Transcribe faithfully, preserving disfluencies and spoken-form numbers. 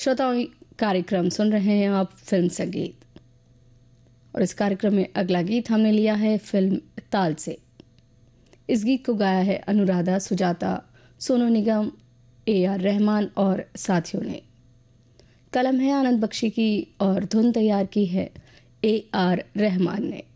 श्रोताओं, कार्यक्रम सुन रहे हैं आप फिल्म संगीत, और इस कार्यक्रम में अगला गीत हमने लिया है फिल्म ताल से। इस गीत को गाया है अनुराधा, सुजाता, सोनू निगम, ए आर रहमान और साथियों ने। कलम है आनंद बख्शी की और धुन तैयार की है ए आर रहमान ने।